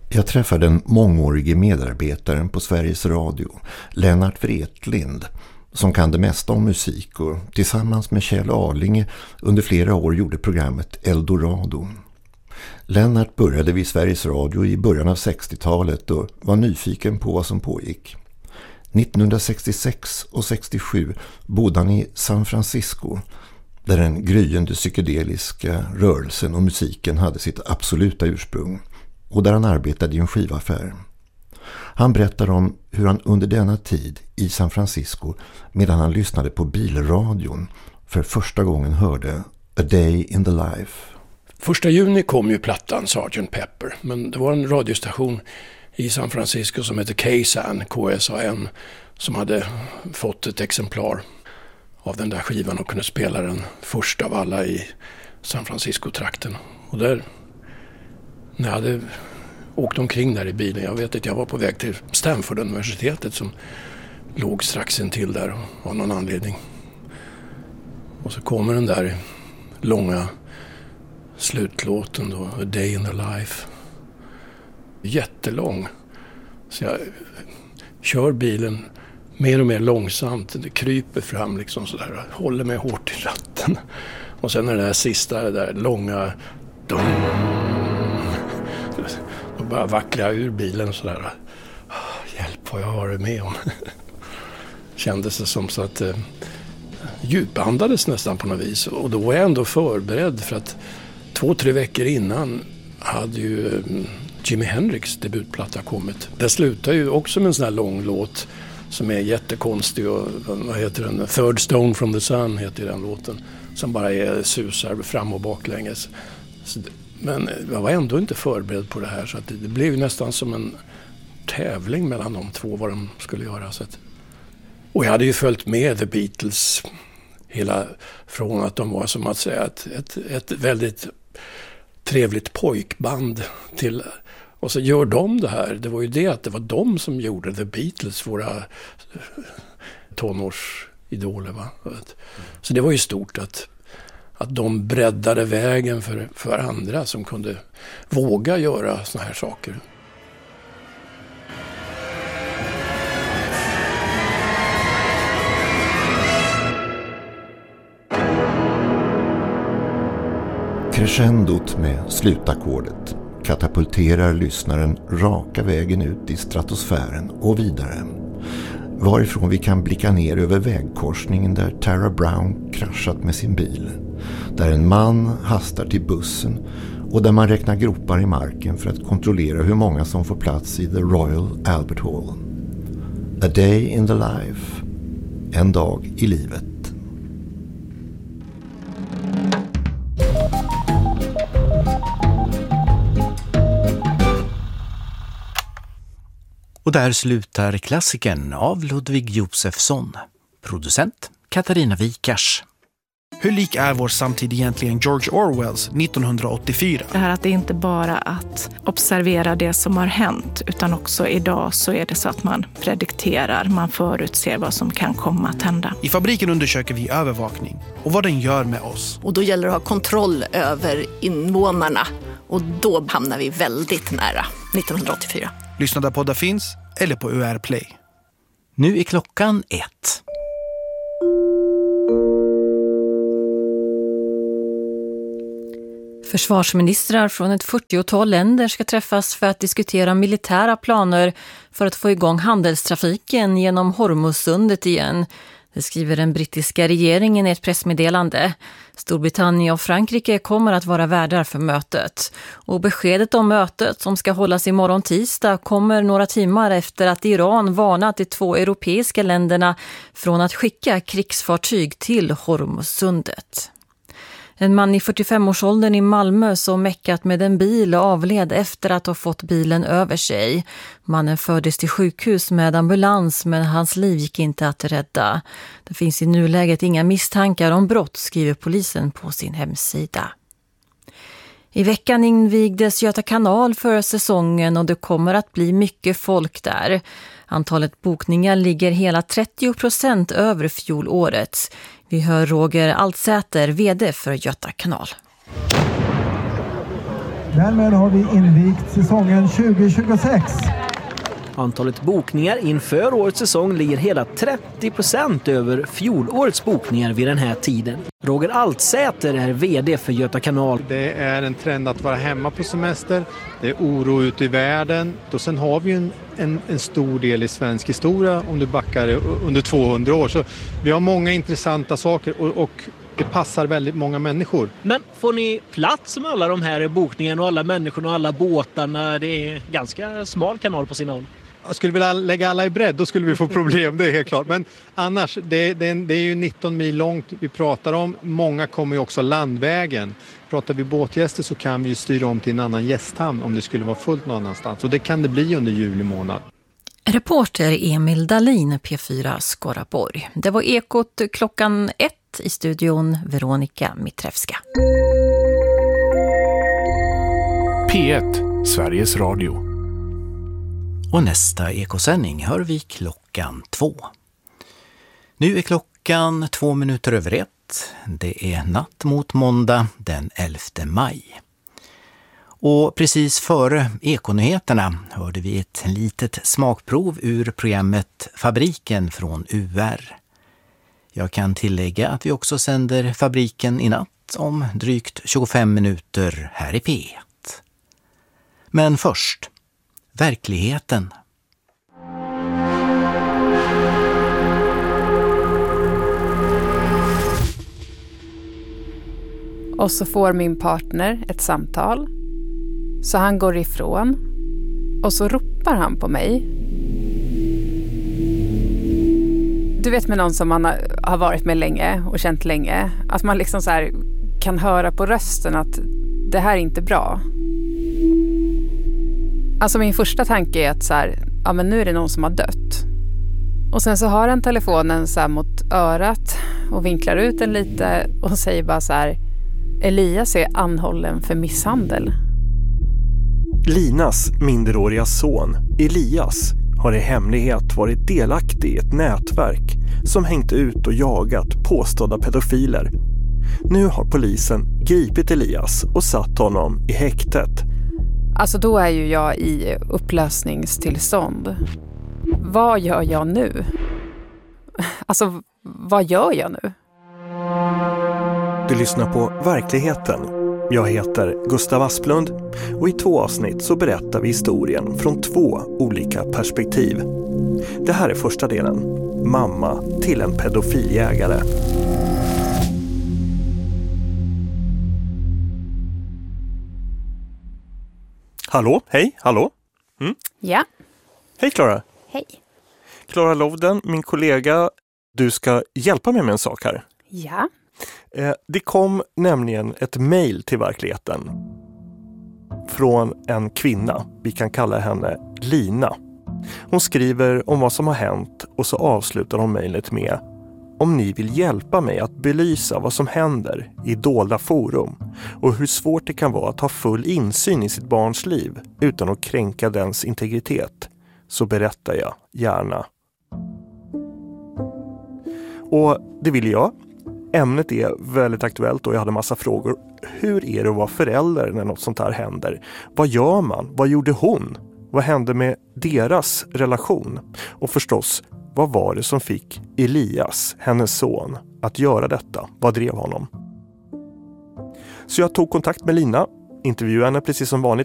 Jag träffade den mångårige medarbetaren på Sveriges Radio, Lennart Wretlind, som kan det mesta om musik och tillsammans med Kjell Arlinge under flera år gjorde programmet Eldorado. Lennart började vid Sveriges Radio i början av 60-talet och var nyfiken på vad som pågick. 1966 och 67 bodde han i San Francisco, där den gryende psykedeliska rörelsen och musiken hade sitt absoluta ursprung, och där han arbetade i en skivaffär. Han berättar om hur han under denna tid i San Francisco, medan han lyssnade på bilradion, för första gången hörde A Day in the Life. 1 juni kom ju plattan Sgt. Pepper, men det var en radiostation i San Francisco som heter KSAN, som hade fått ett exemplar av den där skivan och kunde spela den först av alla i San Francisco-trakten. Och där, när jag hade åkt omkring där i bilen, jag vet att jag var på väg till Stanford-universitetet som låg strax intill där av någon anledning. Och så kommer den där långa slutlåten då, A Day in the Life. Jättelång. Så jag kör bilen mer och mer långsamt. Det kryper fram liksom sådär. Håller mig hårt i ratten. Och sen är det där sista, det där långa då bara vacklar jag ur bilen sådär. Hjälp vad jag har det med om. Kändes det som så att djupandades nästan på något vis. Och då var jag ändå förberedd för att 2-3 veckor innan hade ju Jimi Hendrix debutplatta kommit. Det slutar ju också med en sån här lång låt som är jättekonstig och vad heter den? Third Stone from the Sun heter den låten, som bara är susar fram och baklänges. Men jag var ändå inte förberedd på det här, så att det blev nästan som en tävling mellan de två vad de skulle göra. Så att, och jag hade ju följt med The Beatles hela från att de var som att säga ett väldigt trevligt pojkband till, och så gör de det här. Det var ju det att det var de som gjorde The Beatles, våra tonårsidoler, va? Så det var ju stort att de breddade vägen för andra som kunde våga göra såna här saker. Crescendot med slutakkordet katapulterar lyssnaren raka vägen ut i stratosfären och vidare, varifrån vi kan blicka ner över vägkorsningen där Tara Brown kraschat med sin bil, där en man hastar till bussen och där man räknar gropar i marken för att kontrollera hur många som får plats i The Royal Albert Hall. A Day in the Life. En dag i livet. Och där slutar klassikern av Ludvig Josefsson. Producent Katarina Wikars. Hur lik är vår samtid egentligen George Orwells 1984? Det här att det inte bara att observera det som har hänt, utan också idag så är det så att man predikterar, man förutser vad som kan komma att hända. I Fabriken undersöker vi övervakning och vad den gör med oss. Och då gäller det att ha kontroll över invånarna, och då hamnar vi väldigt nära 1984. Lyssna där poddar finns eller på UR Play. Nu är klockan 1. Försvarsministrar från ett 40-tal länder ska träffas för att diskutera militära planer för att få igång handelstrafiken genom Hormuzsundet igen. Det skriver den brittiska regeringen i ett pressmeddelande. Storbritannien och Frankrike kommer att vara värdar för mötet. Och beskedet om mötet, som ska hållas imorgon tisdag, kommer några timmar efter att Iran varnat de 2 europeiska länderna från att skicka krigsfartyg till Hormuzsundet. En man i 45-årsåldern i Malmö som meckat med en bil avled efter att ha fått bilen över sig. Mannen fördes till sjukhus med ambulans, men hans liv gick inte att rädda. Det finns i nuläget inga misstankar om brott, skriver polisen på sin hemsida. I veckan invigdes Göta kanal för säsongen och det kommer att bli mycket folk där. Antalet bokningar ligger hela 30% över fjolåret. Vi hör Roger Altsäter, vd för Göta kanal. Därmed har vi invigt säsongen 2026. Antalet bokningar inför årets säsong ligger hela 30% över fjolårets bokningar vid den här tiden. Roger Altsäter är vd för Göta kanal. Det är en trend att vara hemma på semester. Det är oro ute i världen. Och sen har vi ju en stor del i svensk historia om du backar under 200 år. Så vi har många intressanta saker och det passar väldigt många människor. Men får ni plats med alla de här bokningarna och alla människorna och alla båtarna? Det är ganska smal kanal på sina håll. Jag skulle vilja lägga alla i bredd, då skulle vi få problem, det är helt klart. Men annars, det är ju 19 mil långt vi pratar om. Många kommer ju också landvägen. Pratar vi båtgäster så kan vi ju styra om till en annan gästhamn om det skulle vara fullt någon annanstans. Och det kan det bli under juli månad. Reporter Emil Dahlin, P4 Skaraborg. Det var Ekot klockan 1 i studion, Veronica Mitrevska. P1, Sveriges Radio. Och nästa ekosändning hör vi klockan 2. Nu är klockan 2 minuter över 1. Det är natt mot måndag den 11 maj. Och precis före ekonyheterna hörde vi ett litet smakprov ur programmet Fabriken från UR. Jag kan tillägga att vi också sänder Fabriken i natt om drygt 25 minuter här i P1. Men först, verkligheten. Och så får min partner ett samtal. Så han går ifrån. Och så ropar han på mig. Du vet med någon som man har varit med länge och känt länge. Att man liksom så här kan höra på rösten att det här är inte bra. Alltså min första tanke är att så här, ja men nu är det någon som har dött. Och sen så har han telefonen så här mot örat och vinklar ut den lite och säger bara så här: Elias är anhållen för misshandel. Linas minderåriga son, Elias, har i hemlighet varit delaktig i ett nätverk som hängt ut och jagat påstådda pedofiler. Nu har polisen gripit Elias och satt honom i häktet. Alltså då är ju jag i upplösningstillstånd. Vad gör jag nu? Alltså, vad gör jag nu? Du lyssnar på Verkligheten. Jag heter Gustav Asplund och i 2 avsnitt så berättar vi historien från 2 olika perspektiv. Det här är första delen. Mamma till en pedofiljägare. Hallå, hej, hallå. Ja. Hej Klara. Hej. Klara Lovden, min kollega, du ska hjälpa mig med en sak här. Ja. Det kom nämligen ett mejl till Verkligheten från en kvinna, vi kan kalla henne Lina. Hon skriver om vad som har hänt och så avslutar hon mejlet med: om ni vill hjälpa mig att belysa vad som händer i dolda forum och hur svårt det kan vara att ha full insyn i sitt barns liv utan att kränka dens integritet, så berättar jag gärna. Och det vill jag. Ämnet är väldigt aktuellt och jag hade massa frågor. Hur är det att vara förälder när något sånt här händer? Vad gör man? Vad gjorde hon? Vad hände med deras relation? Och förstås, vad var det som fick Elias, hennes son, att göra detta? Vad drev honom? Så jag tog kontakt med Lina, intervjuade henne precis som vanligt